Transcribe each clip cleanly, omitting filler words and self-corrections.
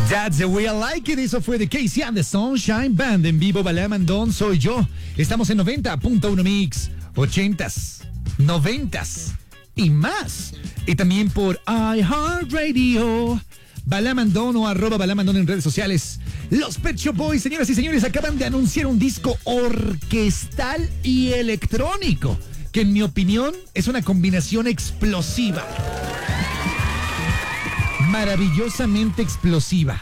That's the way I like it. Eso fue de Casey and the Sunshine Band en vivo. Balea Mandón soy yo. Estamos en 90.1 Mix, 80s, 90s y más. Y también por iHeartRadio. Balea Mandón o @Balea Mandón en redes sociales. Los Pet Shop Boys, señoras y señores, acaban de anunciar un disco orquestal y electrónico que en mi opinión es una combinación explosiva. Maravillosamente explosiva.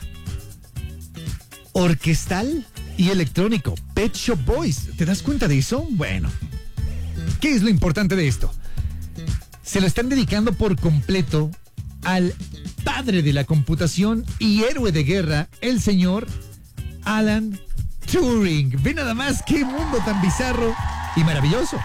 Orquestal y electrónico. Pet Shop Boys. ¿Te das cuenta de eso? Bueno. ¿Qué es lo importante de esto? Se lo están dedicando por completo al padre de la computación y héroe de guerra, el señor Alan Turing. Ve nada más qué mundo tan bizarro y maravilloso.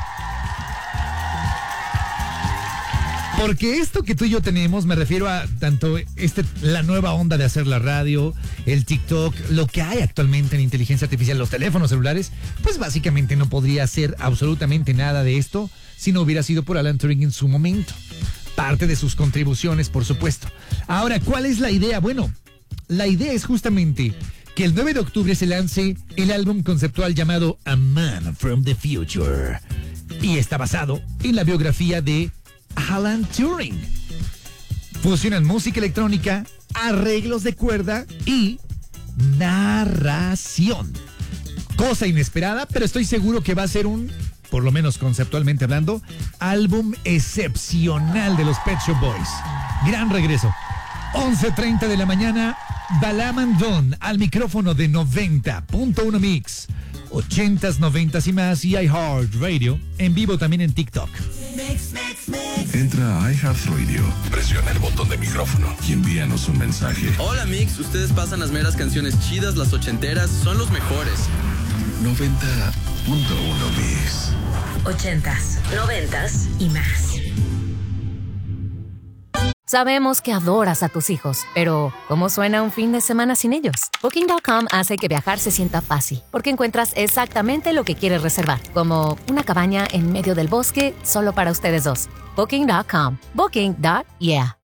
Porque esto que tú y yo tenemos, me refiero a tanto la nueva onda de hacer la radio, el TikTok, lo que hay actualmente en inteligencia artificial, los teléfonos celulares, pues básicamente no podría hacer absolutamente nada de esto si no hubiera sido por Alan Turing en su momento. Parte de sus contribuciones, por supuesto. Ahora, ¿cuál es la idea? Bueno, la idea es justamente que el 9 de octubre se lance el álbum conceptual llamado A Man from the Future. Y está basado en la biografía de Alan Turing. Fusionan música electrónica, arreglos de cuerda y narración. Cosa inesperada, pero estoy seguro que va a ser por lo menos conceptualmente hablando, álbum excepcional de los Pet Shop Boys. Gran regreso. 11:30 de la mañana, Balea Mandón al micrófono de 90.1 Mix, 80s, 90s y más, y iHeartRadio, en vivo también en TikTok. Entra a iHeartRadio, presiona el botón de micrófono y envíanos un mensaje. Hola Mix, ustedes pasan las meras canciones chidas, las ochenteras, son los mejores. 90.1 Mix. 80s, 90s y más. Sabemos que adoras a tus hijos, pero ¿cómo suena un fin de semana sin ellos? Booking.com hace que viajar se sienta fácil, porque encuentras exactamente lo que quieres reservar, como una cabaña en medio del bosque solo para ustedes dos. Booking.com. Booking.yeah.